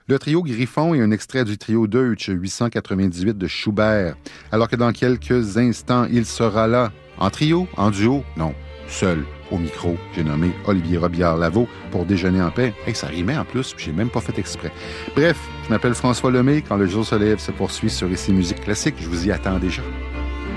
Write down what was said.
Le trio Griffon est un extrait du trio Deutsch 898 de Schubert, alors que dans quelques instants, il sera là, en trio, en duo, non, seul, au micro. J'ai nommé Olivier Robillard-Lavaux pour Déjeuner en paix. Hey, ça rimait en plus, puis j'ai même pas fait exprès. Bref, je m'appelle François Lemay. Quand le jour se lève se poursuit sur Ici Musique Classique, je vous y attends déjà.